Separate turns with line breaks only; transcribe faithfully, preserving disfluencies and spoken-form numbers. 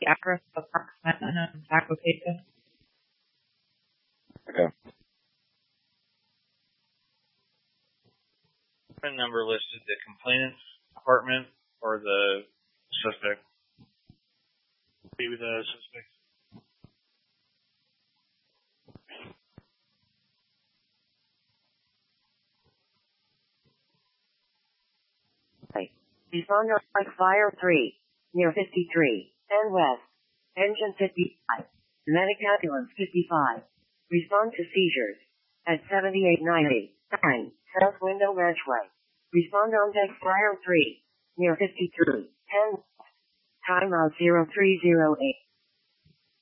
the address of Park Manhattan back location.
Okay.
Phone number listed the complainant's apartment or the suspect. Maybe the suspect.
Responder like Fire three, near fifty-three, and West. Engine fifty-five. Medic ambulance fifty-five. Respond to seizures. At seventy-eight ninety, nine, South Window Ranchway. Respond on deck Fire three, near fifty-three, ten. Time out zero three zero eight.